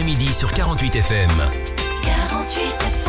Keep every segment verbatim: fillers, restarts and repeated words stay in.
l'après-midi sur quarante-huit F M. quarante-huit F M.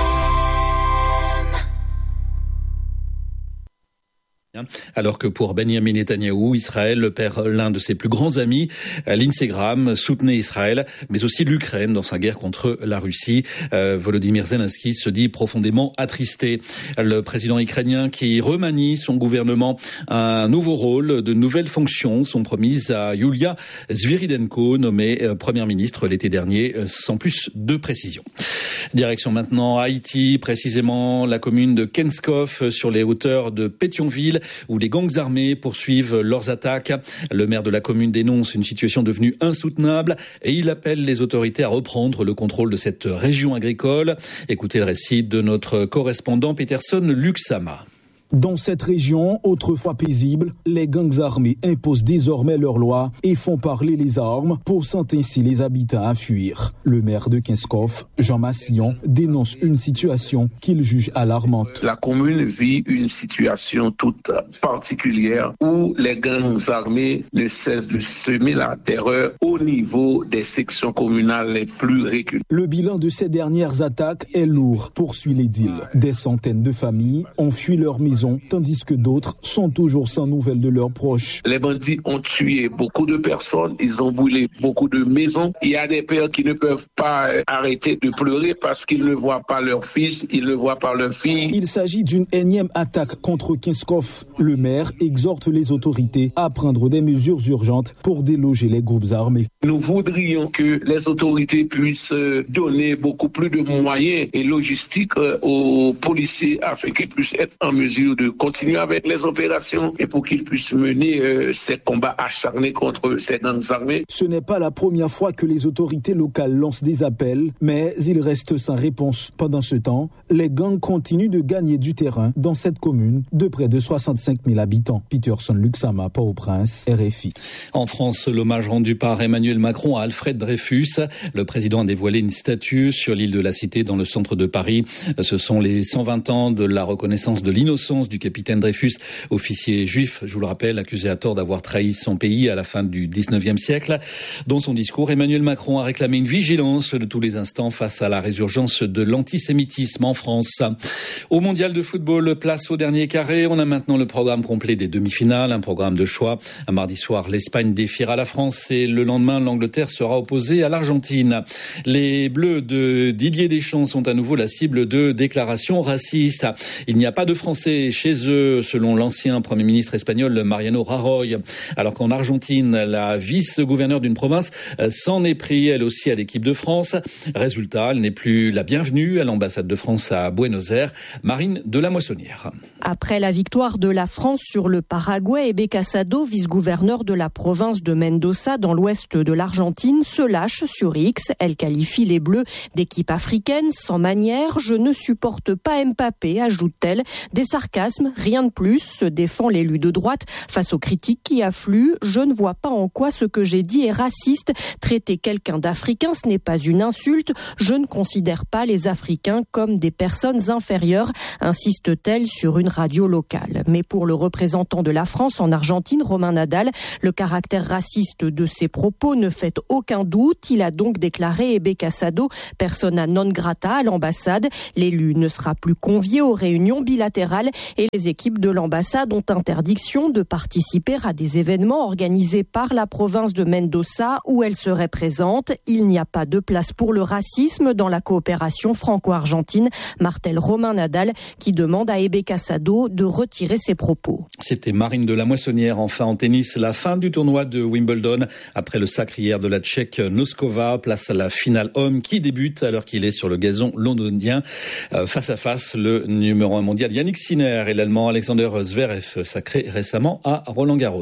Alors que pour Benyamin Netanyahou, Israël perd l'un de ses plus grands amis. Lindsey Graham soutenait Israël, mais aussi l'Ukraine dans sa guerre contre la Russie. Euh, Volodymyr Zelensky se dit profondément attristé. Le président ukrainien qui remanie son gouvernement, un nouveau rôle, de nouvelles fonctions sont promises à Yulia Sviridenko, nommée euh, première ministre l'été dernier, euh, sans plus de précision. Direction maintenant Haïti, précisément la commune de Kenskov, sur les hauteurs de Pétionville, où les gangs armés poursuivent leurs attaques. Le maire de la commune dénonce une situation devenue insoutenable et il appelle les autorités à reprendre le contrôle de cette région agricole. Écoutez le récit de notre correspondant Peterson Luxama. Dans cette région, autrefois paisible, les gangs armés imposent désormais leurs lois et font parler les armes, poussant ainsi les habitants à fuir. Le maire de Kenskov, Jean Massillon, dénonce une situation qu'il juge alarmante. La commune vit une situation toute particulière où les gangs armés ne cessent de semer la terreur au niveau des sections communales les plus reculées. Le bilan de ces dernières attaques est lourd, poursuit l'édile. Des centaines de familles ont fui leur maison, tandis que d'autres sont toujours sans nouvelles de leurs proches. Les bandits ont tué beaucoup de personnes, ils ont brûlé beaucoup de maisons. Il y a des pères qui ne peuvent pas arrêter de pleurer parce qu'ils ne voient pas leur fils, ils ne voient pas leur fille. Il s'agit d'une énième attaque contre Kenskov. Le maire exhorte les autorités à prendre des mesures urgentes pour déloger les groupes armés. Nous voudrions que les autorités puissent donner beaucoup plus de moyens et logistiques aux policiers afin qu'ils puissent être en mesure de continuer avec les opérations et pour qu'ils puissent mener euh, ces combats acharnés contre ces gangs armés. Ce n'est pas la première fois que les autorités locales lancent des appels, mais ils restent sans réponse. Pendant ce temps, les gangs continuent de gagner du terrain dans cette commune de près de soixante-cinq mille habitants. Peterson Luxama, Port-au-Prince, R F I. En France, l'hommage rendu par Emmanuel Macron à Alfred Dreyfus. Le président a dévoilé une statue sur l'île de la Cité dans le centre de Paris. Ce sont les cent vingt ans de la reconnaissance de l'innocence du capitaine Dreyfus, officier juif, je vous le rappelle, accusé à tort d'avoir trahi son pays à la fin du dix-neuvième siècle. Dans son discours, Emmanuel Macron a réclamé une vigilance de tous les instants face à la résurgence de l'antisémitisme en France. Au mondial de football, place au dernier carré. On a maintenant le programme complet des demi-finales, un programme de choix. Un mardi soir, l'Espagne défiera la France et le lendemain, l'Angleterre sera opposée à l'Argentine. Les Bleus de Didier Deschamps sont à nouveau la cible de déclarations racistes. Il n'y a pas de Français chez eux, selon l'ancien Premier ministre espagnol Mariano Rajoy. Alors qu'en Argentine, la vice-gouverneure d'une province s'en est pris, elle aussi, à l'équipe de France. Résultat, elle n'est plus la bienvenue à l'ambassade de France à Buenos Aires. Marine de la Moissonnière. Après la victoire de la France sur le Paraguay, Ebe Casado, vice-gouverneur de la province de Mendoza dans l'ouest de l'Argentine, se lâche sur X. Elle qualifie les Bleus d'équipe africaine sans manière. Je ne supporte pas Mbappé, ajoute-t-elle. Des sarcasmes, rien de plus, se défend l'élu de droite face aux critiques qui affluent. Je ne vois pas en quoi ce que j'ai dit est raciste. Traiter quelqu'un d'Africain, ce n'est pas une insulte. Je ne considère pas les Africains comme des personnes inférieures, insiste-t-elle sur une radio locale. Mais pour le représentant de la France en Argentine, Romain Nadal, le caractère raciste de ses propos ne fait aucun doute. Il a donc déclaré Ebe Casado persona non grata à l'ambassade. L'élu ne sera plus convié aux réunions bilatérales et les équipes de l'ambassade ont interdiction de participer à des événements organisés par la province de Mendoza où elle serait présente. Il n'y a pas de place pour le racisme dans la coopération franco-argentine, martèle Romain Nadal, qui demande à Ebe Casado de retirer ses propos. C'était Marine de la Moissonnière. Enfin en tennis, la fin du tournoi de Wimbledon. Après le sacre hier de la Tchèque Noskova, place à la finale homme qui débute alors qu'il est sur le gazon londonien. Euh, face à face, le numéro un mondial Yannick Sinner et l'Allemand Alexander Zverev, sacré récemment à Roland-Garros.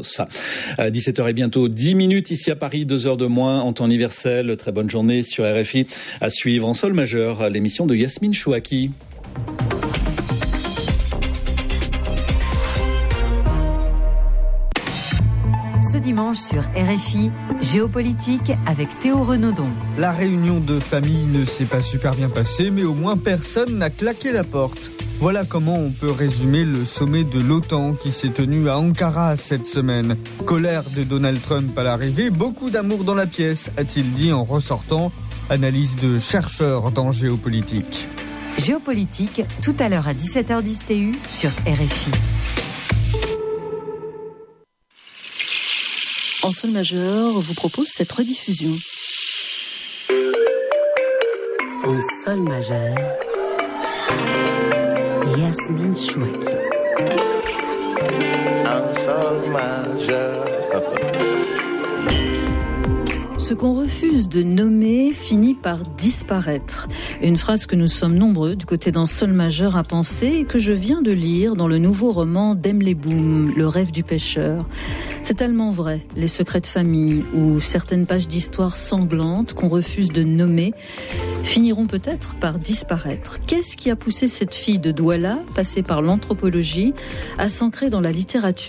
À dix-sept heures et bientôt dix minutes ici à Paris, deux heures de moins en temps universel. Très bonne journée sur R F I. À suivre en sol majeur, l'émission de Yasmine Chouaki. Ce dimanche sur R F I, Géopolitique avec Théo Renaudon. La réunion de famille ne s'est pas super bien passée, mais au moins personne n'a claqué la porte. Voilà comment on peut résumer le sommet de l'OTAN qui s'est tenu à Ankara cette semaine. Colère de Donald Trump à l'arrivée, beaucoup d'amour dans la pièce, a-t-il dit en ressortant. Analyse de chercheurs dans géopolitique. Géopolitique, tout à l'heure à dix-sept heures dix T U sur R F I. En sol majeur vous propose cette rediffusion. En sol majeur, Yasmine Chouaki. En sol majeur. Ce qu'on refuse de nommer finit par disparaître. Une phrase que nous sommes nombreux du côté d'un sol majeur à penser et que je viens de lire dans le nouveau roman d'Emile Boom, Le rêve du pêcheur. C'est tellement vrai, les secrets de famille ou certaines pages d'histoire sanglantes qu'on refuse de nommer finiront peut-être par disparaître. Qu'est-ce qui a poussé cette fille de Douala, passée par l'anthropologie, à s'ancrer dans la littérature ?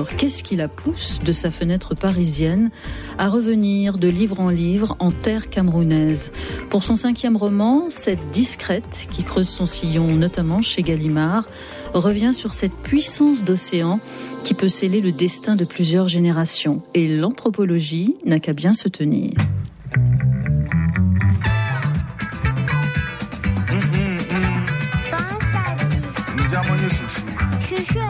Qu'est-ce qui la pousse, de sa fenêtre parisienne, à revenir de livre en livre en terre camerounaise ? Pour son cinquième roman, cette discrète, qui creuse son sillon notamment chez Gallimard, revient sur cette puissance d'océan qui peut sceller le destin de plusieurs générations. Et l'anthropologie n'a qu'à bien se tenir.